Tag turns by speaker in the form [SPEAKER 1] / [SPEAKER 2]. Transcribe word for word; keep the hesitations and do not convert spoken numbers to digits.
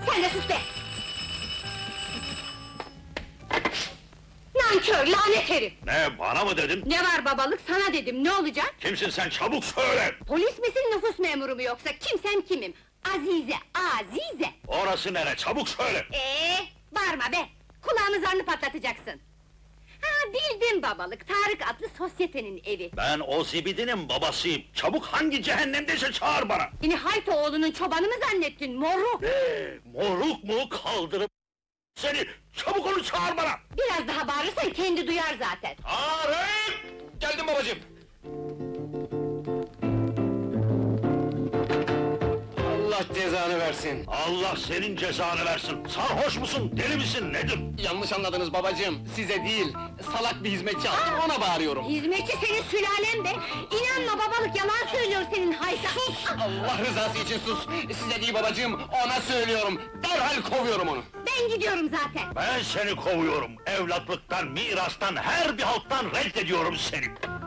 [SPEAKER 1] Sen de sus be! Nankör, lanet herif!
[SPEAKER 2] Ne, bana mı dedin?
[SPEAKER 1] Ne var babalık, sana dedim, ne olacak?
[SPEAKER 2] Kimsin sen, çabuk söyle!
[SPEAKER 1] Polis misin, nüfus memuru mu yoksa, kimsem kimim? Azize, Azize!
[SPEAKER 2] Orası nere, çabuk söyle!
[SPEAKER 1] Ee, bağırma be! Kulağını zarını patlatacaksın! Ha, bildim babalık, Tarık adlı sosyetenin evi!
[SPEAKER 2] Ben o zibidinin babasıyım, çabuk hangi cehennemdeyse çağır bana!
[SPEAKER 1] Beni Haytoğlu'nun çobanı mı zannettin, moruk?
[SPEAKER 2] Ne, moruk mu kaldırıp seni, çabuk onu çağır bana!
[SPEAKER 1] Biraz daha bağırırsan kendi duyar zaten!
[SPEAKER 2] Tarık!
[SPEAKER 3] Geldim babacığım! Allah cezanı versin!
[SPEAKER 2] Allah senin cezanı versin! Sarhoş musun, deli misin, nedir?
[SPEAKER 3] Yanlış anladınız babacığım, size değil! Salak bir hizmetçi aldım, ona bağırıyorum!
[SPEAKER 1] Hizmetçi senin sülalen be! İnanma babalık, yalan söylüyor senin hayta!
[SPEAKER 3] Allah rızası için sus! Size değil babacığım, ona söylüyorum! Derhal kovuyorum onu!
[SPEAKER 1] Ben gidiyorum zaten!
[SPEAKER 2] Ben seni kovuyorum, evlatlıktan, mirastan, her bir halktan reddediyorum seni!